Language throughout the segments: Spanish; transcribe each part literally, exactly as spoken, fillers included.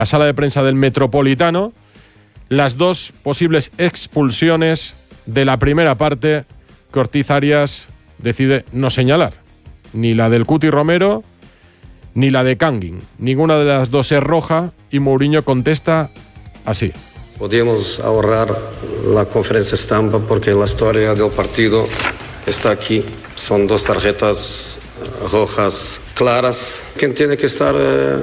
la sala de prensa del Metropolitano las dos posibles expulsiones de la primera parte que Ortiz Arias decide no señalar. Ni la del Cuti Romero ni la de Kangin. Ninguna de las dos es roja y Mourinho contesta así. Podíamos ahorrar la conferencia estampa porque la historia del partido está aquí. Son dos tarjetas rojas claras. Quien tiene que estar eh,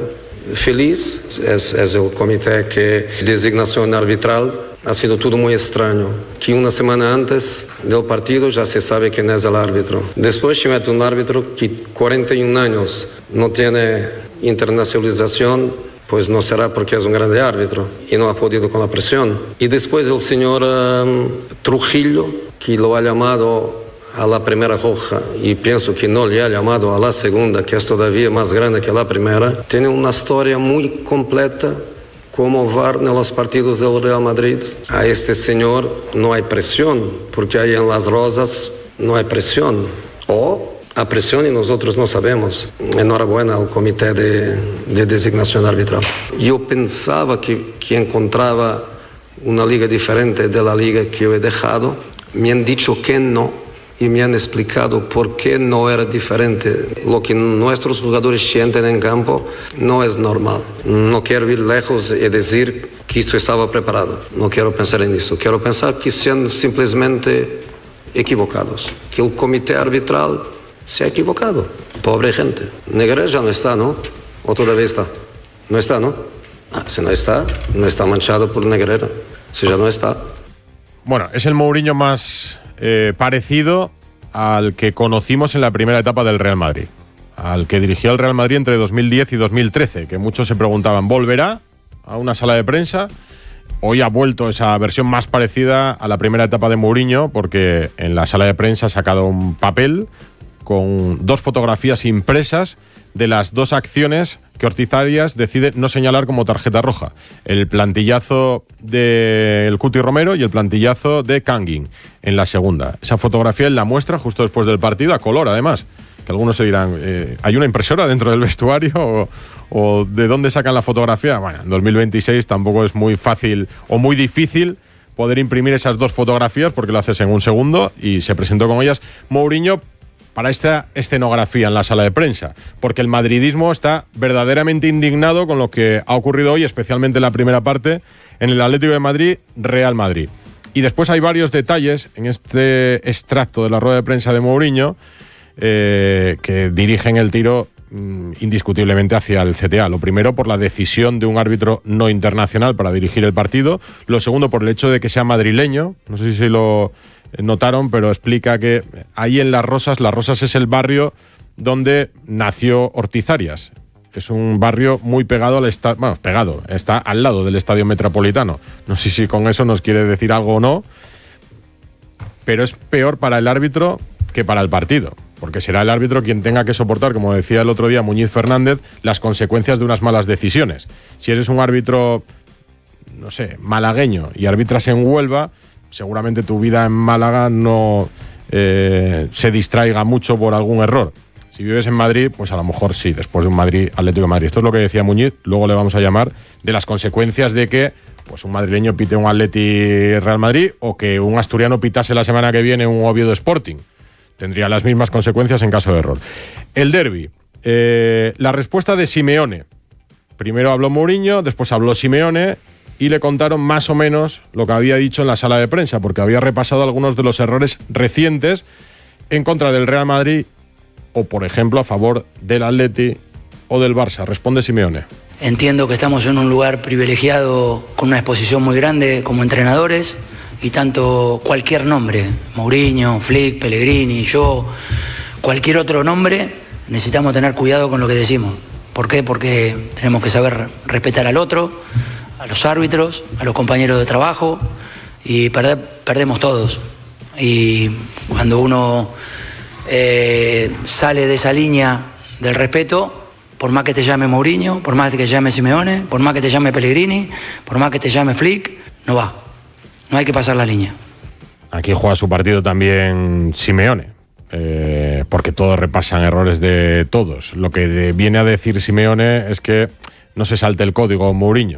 feliz es, es el comité que designación arbitral. Ha sido todo muy extraño, que una semana antes del partido ya se sabe quién es el árbitro. Después se mete un árbitro que cuarenta y un años no tiene internacionalización, pues no será porque es un grande árbitro y no ha podido con la presión. Y después el señor um, Trujillo, que lo ha llamado a la primera roja y pienso que no le ha llamado a la segunda, que es todavía más grande que la primera, tiene una historia muy completa como V A R en los partidos del Real Madrid. A este señor no hay presión, porque ahí en Las Rosas no hay presión. O a presión y nosotros no sabemos. Enhorabuena al comité de, de designación arbitral. Yo pensaba que, que encontraba una liga diferente de la liga que yo he dejado. Me han dicho que no. Y me han explicado por qué no era diferente. Lo que nuestros jugadores sienten en campo no es normal. No quiero ir lejos y decir que esto estaba preparado. No quiero pensar en eso. Quiero pensar que sean simplemente equivocados. Que el comité arbitral se ha equivocado. Pobre gente. Negreira ya no está, ¿no? ¿O todavía está? No está, ¿no? Ah, si no está, no está manchado por Negreira. Si ya no está. Bueno, es el Mourinho más Eh, parecido al que conocimos en la primera etapa del Real Madrid, al que dirigió el Real Madrid entre dos mil diez y dos mil trece, que muchos se preguntaban, ¿volverá a una sala de prensa? Hoy ha vuelto esa versión más parecida a la primera etapa de Mourinho, porque en la sala de prensa ha sacado un papel con dos fotografías impresas de las dos acciones que Ortiz Arias decide no señalar como tarjeta roja. El plantillazo del Cuti Romero y el plantillazo de Kangin en la segunda. Esa fotografía él la muestra justo después del partido, a color además. Que algunos se dirán, eh, ¿hay una impresora dentro del vestuario? O, ¿O de dónde sacan la fotografía? Bueno, en dos mil veintiséis tampoco es muy fácil o muy difícil poder imprimir esas dos fotografías porque lo haces en un segundo y se presentó con ellas Mourinho para esta escenografía en la sala de prensa, porque el madridismo está verdaderamente indignado con lo que ha ocurrido hoy, especialmente en la primera parte, en el Atlético de Madrid, Real Madrid. Y después hay varios detalles en este extracto de la rueda de prensa de Mourinho eh, que dirigen el tiro mm, indiscutiblemente hacia el C T A. Lo primero, por la decisión de un árbitro no internacional para dirigir el partido. Lo segundo, por el hecho de que sea madrileño. No sé si lo notaron, pero explica que ahí en Las Rosas, Las Rosas es el barrio donde nació Ortiz Arias. Es un barrio muy pegado al estadio, bueno, pegado, está al lado del Estadio Metropolitano. No sé si con eso nos quiere decir algo o no, pero es peor para el árbitro que para el partido, porque será el árbitro quien tenga que soportar, como decía el otro día Muñiz Fernández, las consecuencias de unas malas decisiones. Si eres un árbitro, no sé, malagueño y arbitras en Huelva, seguramente tu vida en Málaga no eh, se distraiga mucho por algún error. Si vives en Madrid, pues a lo mejor sí, después de un Madrid Atlético de Madrid. Esto es lo que decía Muñiz, luego le vamos a llamar, de las consecuencias de que pues un madrileño pite un Atleti Real Madrid o que un asturiano pitase la semana que viene un Oviedo Sporting. Tendría las mismas consecuencias en caso de error. El derbi, eh, la respuesta de Simeone. Primero habló Mourinho, después habló Simeone y le contaron más o menos lo que había dicho en la sala de prensa, porque había repasado algunos de los errores recientes en contra del Real Madrid o, por ejemplo, a favor del Atleti o del Barça. Responde Simeone. Entiendo que estamos en un lugar privilegiado con una exposición muy grande como entrenadores y tanto cualquier nombre, Mourinho, Flick, Pellegrini, yo, cualquier otro nombre, necesitamos tener cuidado con lo que decimos. ¿Por qué? Porque tenemos que saber respetar al otro, a los árbitros, a los compañeros de trabajo y perder, perdemos todos. Y cuando uno eh, sale de esa línea del respeto, por más que te llame Mourinho, por más que te llame Simeone, por más que te llame Pellegrini, por más que te llame Flick, no va. No hay que pasar la línea. Aquí juega su partido también Simeone, eh, porque todos repasan errores de todos. Lo que de, viene a decir Simeone es que no se salte el código Mourinho.